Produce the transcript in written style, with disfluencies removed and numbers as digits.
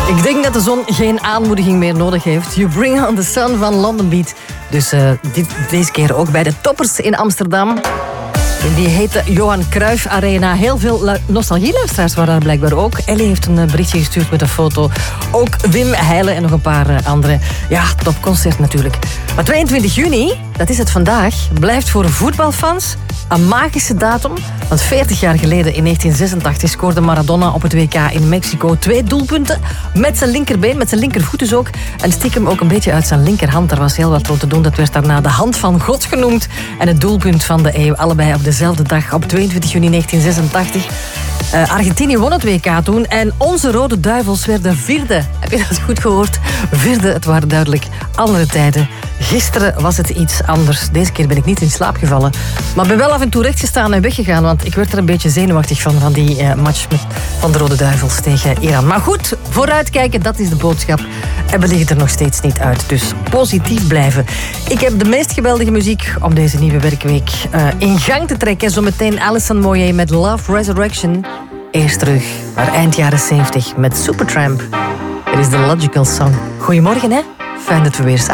Ik denk dat de zon geen aanmoediging meer nodig heeft. You bring on the sun van London Beat. Dus deze keer ook bij de toppers in Amsterdam. Die heette Johan Cruijff Arena. Heel veel nostalgieluisteraars waren daar blijkbaar ook. Ellie heeft een berichtje gestuurd met een foto. Ook Wim Heijlen en nog een paar anderen. Ja, topconcert natuurlijk. Maar 22 juni, dat is het vandaag, blijft voor voetbalfans een magische datum. Want 40 jaar geleden, in 1986, scoorde Maradona op het WK in Mexico 2 doelpunten. Met zijn linkerbeen, met zijn linkervoet dus ook. En stiekem ook een beetje uit zijn linkerhand. Daar was heel wat voor te doen. Dat werd daarna de hand van God genoemd. En het doelpunt van de eeuw. Allebei op dezelfde dag, op 22 juni 1986. Argentinië won het WK toen. En onze Rode Duivels werden vierde. Heb je dat goed gehoord? Vierde, het waren duidelijk andere tijden. Gisteren was het iets anders. Deze keer ben ik niet in slaap gevallen. Maar ben wel af en toe rechtgestaan en weggegaan. Want ik werd er een beetje zenuwachtig van die match van de Rode Duivels tegen Iran. Maar goed, vooruitkijken, dat is de boodschap. En we liggen er nog steeds niet uit. Dus positief blijven. Ik heb de meest geweldige muziek op deze nieuwe werkweek in gang te trekken. Zometeen Alison Moyet met Love Resurrection. Eerst terug naar eind jaren 70 met Supertramp. Het is de Logical Song. Goedemorgen, hè? Fijn dat we weer samen